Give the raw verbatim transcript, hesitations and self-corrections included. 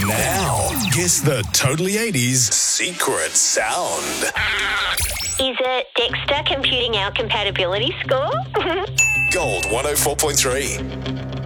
Now, guess the Totally eighties secret sound. Is it Dexter computing our compatibility score? Gold one oh four point three.